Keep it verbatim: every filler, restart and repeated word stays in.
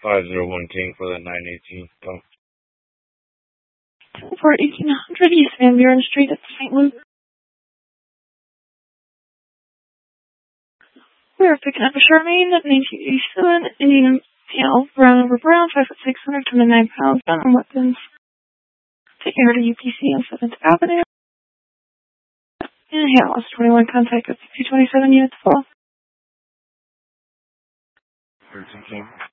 five zero one King for that nine eighteen. Oh. For eighteen hundred East Van Buren Street at Saint Luke. We are picking up a Charmaine at nineteen eighty-seven, Indian Tail, brown over brown, five foot six hundred, twenty-nine pounds, gun and weapons. Taking her to U P C on seventh Avenue. And Hales, twenty-one, contact with two twenty-seven units full. thirteen King.